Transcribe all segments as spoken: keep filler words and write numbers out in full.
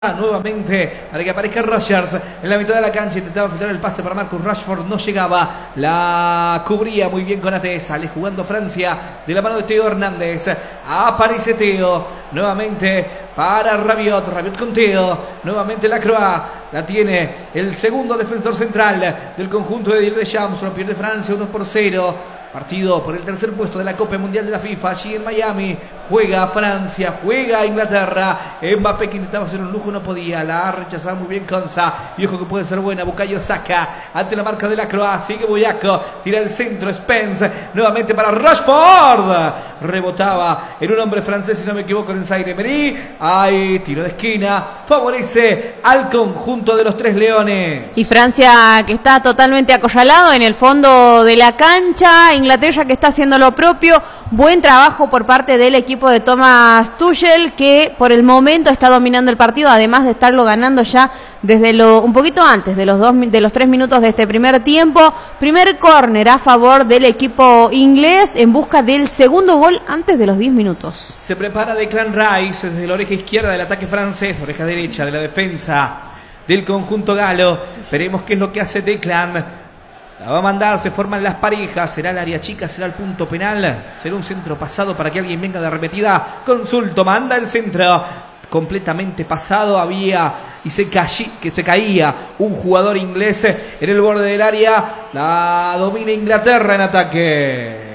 Nuevamente para que aparezca Rogers en la mitad de la cancha. Intentaba filtrar el pase para Marcus Rashford, no llegaba, la cubría muy bien con A T. Sale jugando Francia de la mano de Theo Hernández. Aparece Theo nuevamente para Rabiot, Rabiot con Theo, nuevamente Lacroix, la tiene el segundo defensor central del conjunto de Didier Deschamps. Lo pierde Francia uno por cero. Partido por el tercer puesto de la Copa Mundial de la FIFA allí en Miami. Juega Francia, juega Inglaterra. Mbappé, que intentaba hacer un lujo, no podía. La ha rechazado muy bien Konsa. Y ojo que puede ser buena. Bukayo Saka ante la marca de Lacroix. Sigue Boyaco. Tira el centro. Spence nuevamente para Rashford. Rebotaba en un hombre francés, si no me equivoco, en Zaire Emery. Hay tiro de esquina. Favorece al conjunto de los Tres Leones. Y Francia, que está totalmente acorralado en el fondo de la cancha. Inglaterra, que está haciendo lo propio. Buen trabajo por parte del equipo de Thomas Tuchel, que por el momento está dominando el partido, además de estarlo ganando ya desde lo un poquito antes de los dos de los tres minutos de este primer tiempo. Primer córner a favor del equipo inglés en busca del segundo gol antes de los diez minutos. Se prepara Declan Rice desde la oreja izquierda del ataque francés, oreja derecha de la defensa del conjunto galo. Veremos qué es lo que hace Declan. La va a mandar, se forman las parejas. ¿Será el área chica? ¿Será el punto penal? ¿Será un centro pasado para que alguien venga de arremetida? Consulto, manda el centro completamente pasado. Había y se, caí, que se caía un jugador inglés en el borde del área. La domina Inglaterra en ataque.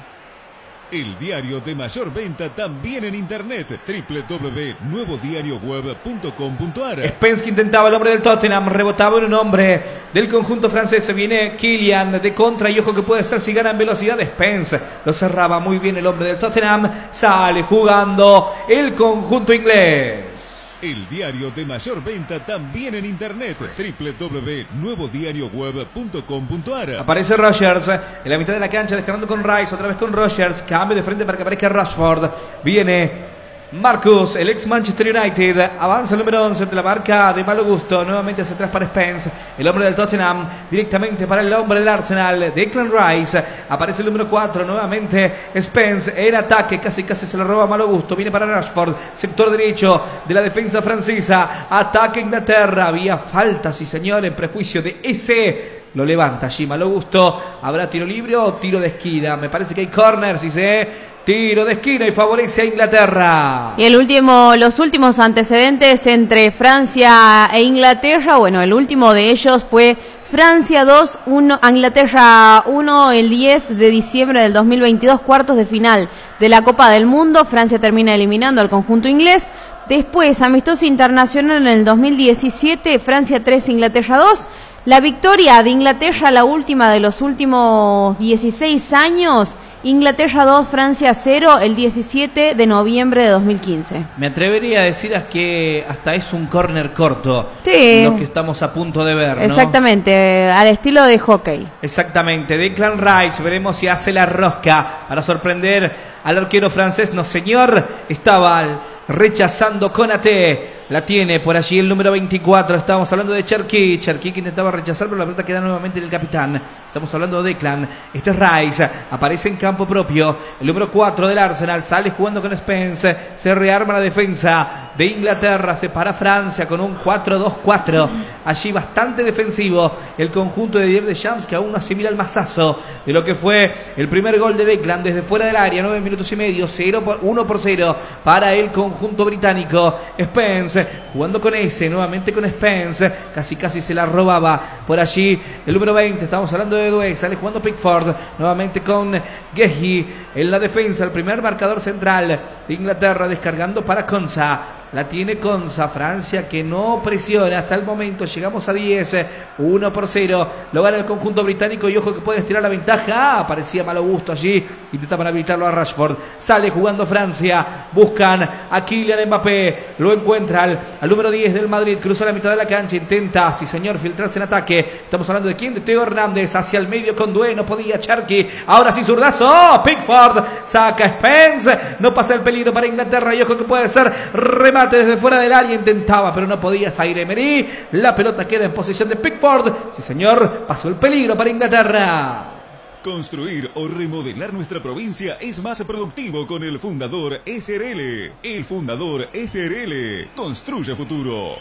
El diario de mayor venta también en internet. doble u doble u doble u punto nuevo diario web punto com punto a r. Spence, que intentaba el hombre del Tottenham, rebotaba en un hombre del conjunto francés. Se viene Kylian de contra y ojo que puede ser si gana en velocidad. Spence lo cerraba muy bien el hombre del Tottenham. Sale jugando el conjunto inglés. El diario de mayor venta también en internet. doble u doble u doble u punto nuevo diario web punto com punto a r. Aparece Rogers en la mitad de la cancha, descargando con Rice, otra vez con Rogers. Cambio de frente para que aparezca Rashford. Viene Marcus, el ex Manchester United. Avanza el número once de la marca de Malo Gusto. Nuevamente hacia atrás para Spence, el hombre del Tottenham. Directamente para el hombre del Arsenal, Declan Rice. Aparece el número cuatro. Nuevamente Spence en ataque. Casi casi se lo roba Malo Gusto. Viene para Rashford, sector derecho de la defensa francesa. Ataque Inglaterra. Había falta, sí señor, en prejuicio de ese. Lo levanta allí Malo Gusto. ¿Habrá tiro libre o tiro de esquina? Me parece que hay corner, si se... Tiro de esquina y favorece a Inglaterra. Y el último, los últimos antecedentes entre Francia e Inglaterra, bueno, el último de ellos fue Francia dos, uno, Inglaterra uno, el diez de diciembre del dos mil veintidós, cuartos de final de la Copa del Mundo. Francia termina eliminando al conjunto inglés. Después, amistoso internacional en el dos mil diecisiete, Francia tres, Inglaterra dos. La victoria de Inglaterra, la última de los últimos dieciséis años. Inglaterra dos, Francia cero, el diecisiete de noviembre de dos mil quince. Me atrevería a decir que hasta es un córner corto. Sí. Lo que estamos a punto de ver, ¿no? Exactamente, al estilo de hockey. Exactamente. Declan Rice, veremos si hace la rosca para sorprender al arquero francés. No, señor, estaba rechazando con A T. La tiene por allí el número veinticuatro. Estábamos hablando de Cherki. Cherki, que intentaba rechazar, pero la pelota queda nuevamente en el capitán. Estamos hablando de Declan. Este es Rice. Aparece en campo propio. El número cuatro del Arsenal. Sale jugando con Spence. Se rearma la defensa de Inglaterra. Se para Francia con un cuatro dos cuatro. Allí bastante defensivo. El conjunto de Didier Deschamps, que aún no asimila el mazazo de lo que fue el primer gol de Declan desde fuera del área. Nueve minutos y medio. uno por cero para el conjunto británico. Spence jugando con ese, nuevamente con Spence, casi casi se la robaba por allí el número veinte. Estamos hablando de Doué. Sale jugando Pickford, nuevamente con Guehi en la defensa, el primer marcador central de Inglaterra, descargando para Konsa. La tiene Konsa. Francia, que no presiona hasta el momento. Llegamos a diez, uno por cero. Lo gana el conjunto británico y ojo que puede estirar la ventaja. Ah, parecía Malo Gusto allí. Intentaban habilitarlo a Rashford. Sale jugando Francia. Buscan a Kylian Mbappé. Lo encuentran al número diez del Madrid. Cruza la mitad de la cancha. Intenta, sí señor, filtrarse en ataque. Estamos hablando de quién, de Theo Hernández. Hacia el medio con Doué. No podía Cherki. Ahora sí zurdazo. Pickford saca Spence. No pasa el peligro para Inglaterra y ojo que puede ser remate desde fuera del área. Intentaba, pero no podía. Zaire Emery. La pelota queda en posesión de Pickford. Sí señor, pasó el peligro para Inglaterra. Construir o remodelar nuestra provincia es más productivo con el Fundador S R L. El Fundador S R L construye futuro.